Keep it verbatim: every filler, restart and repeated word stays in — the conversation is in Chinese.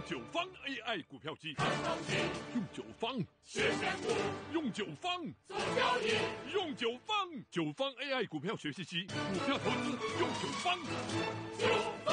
九方 A I 股票机， 看东西， 用九方学选股， 用九方做交易， 用九方九方 A I 股票学习机，股票投资用九方。 九